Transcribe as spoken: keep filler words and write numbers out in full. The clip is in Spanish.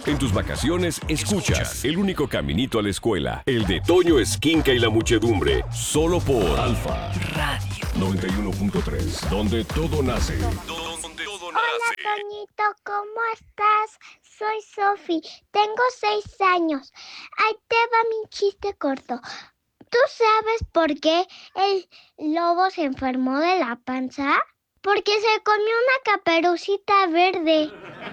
En tus vacaciones, escuchas El único caminito a la escuela, el de Toño Esquinca y la muchedumbre, solo por Alfa Radio noventa y uno punto tres, donde todo nace. Donde todo nace. Hola, Toñito, ¿cómo estás? Soy Sofi, tengo seis años. Ahí te va mi chiste corto. ¿Tú sabes por qué el lobo se enfermó de la panza? Porque se comió una caperucita verde.